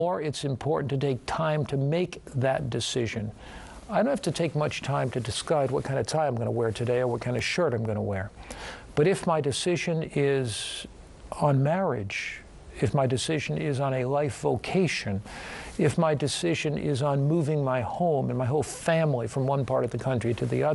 Or it's important to take time to make that decision. I don't have to take much time to decide what kind of tie I'm going to wear today or what kind of shirt I'm going to wear. But if my decision is on marriage, if my decision is on a life vocation, if my decision is on moving my home and my whole family from one part of the country to the other,